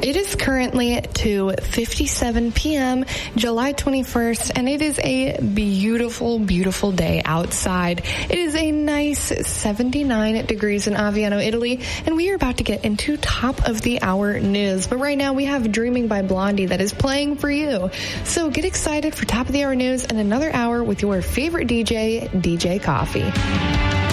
It is currently 2:57 p.m., July 21st, and it is a beautiful, beautiful day outside. It is a nice 79 degrees in Aviano, Italy, and we are about to get into top of the hour news. But right now we have Dreaming by Blondie that is playing for you. So get excited for top of the hour news and another hour with your favorite DJ, DJ Coffee.